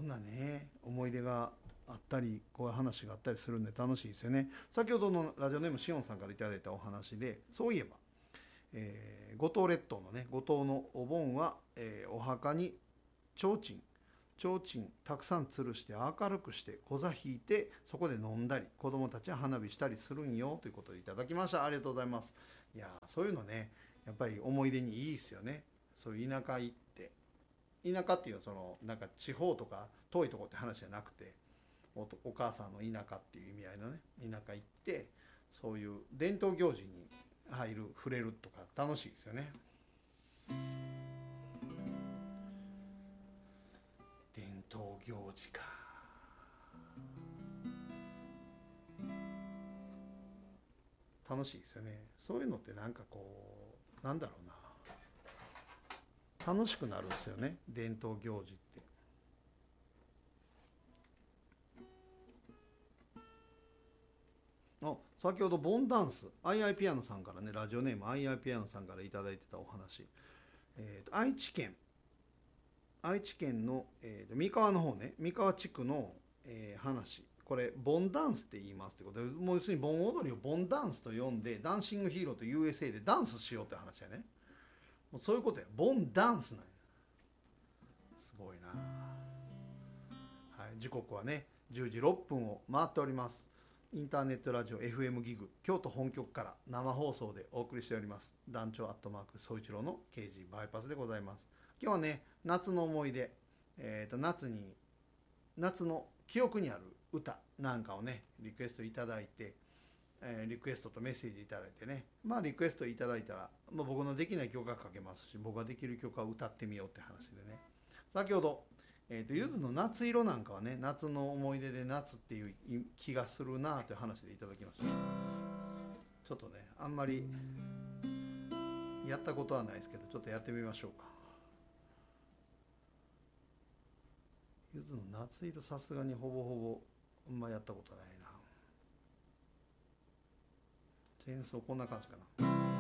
んなね思い出があったりこういう話があったりするんで楽しいですよね。先ほどのラジオネームしおんさんからいただいたお話で、そういえば、五島列島のね五島のお盆は、お墓に提灯たくさん吊るして明るくして小座引いて、そこで飲んだり子供たちは花火したりするんよということでいただきました。ありがとうございます。いやそういうのねやっぱり思い出にいいですよね。そういう田舎行って、田舎っていうそのなんか地方とか遠いとこって話じゃなくて、お母さんの田舎っていう意味合いのね田舎行って、そういう伝統行事に触れるとか楽しいですよね。伝統行事か、楽しいですよね。そういうのってなんかこうなんだろうな、楽しくなるんですよね、伝統行事って。先ほどボンダンスアイアイピアノさんからね、ラジオネームアイアイピアノさんからいただいてたお話、愛知県の、三河の方ね、三河地区の、話、これボンダンスって言いますってことで、もう要するに盆踊りをボンダンスと呼んで、ダンシングヒーローと USA でダンスしようって話やね。もうそういうことや、ボンダンスなんや。すごいな。はい、時刻はね10時6分を回っております。インターネットラジオ FM ギグ京都本局から生放送でお送りしております。団長アットマーク総一郎の KG バイパスでございます。今日はね夏の思い出、夏の記憶にある歌なんかをねリクエストいただいて、リクエストとメッセージいただいてね、リクエストいただいたら、僕のできない曲がかけますし、僕ができる曲は歌ってみようって話でね、先ほどゆずの夏色なんかはね、夏の思い出で夏っていう気がするなという話でいただきました。ちょっとねあんまりやったことはないですけど、ちょっとやってみましょうか。ゆずの夏色さすがにほぼほぼあんまやったことないな。前奏こんな感じかな。